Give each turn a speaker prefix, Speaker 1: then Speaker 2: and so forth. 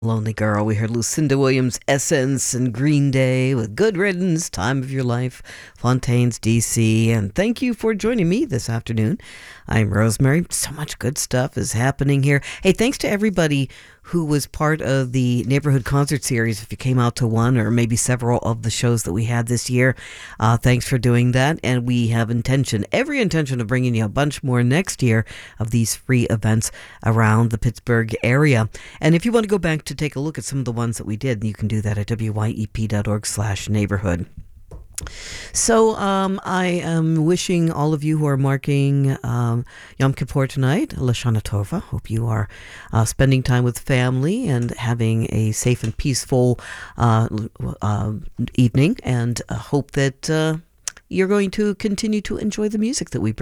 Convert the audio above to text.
Speaker 1: Lonely Girl. We heard Lucinda Williams, Essence, and Green Day with Good Riddance, Time of Your Life, Fontaines, DC. And thank you for joining me this afternoon. I'm Rosemary. So much good stuff is happening here. Hey, thanks to everybody who was part of the neighborhood concert series. If you came out to one or maybe several of the shows that we had this year, thanks for doing that. And we have every intention of bringing you a bunch more next year of these free events around the Pittsburgh area. And if you want to go back to take a look at some of the ones that we did, you can do that at wyep.org/neighborhood. So I am wishing all of you who are marking Yom Kippur tonight, Lashana Tova. Hope you are spending time with family and having a safe and peaceful evening, and hope that you're going to continue to enjoy the music that we bring.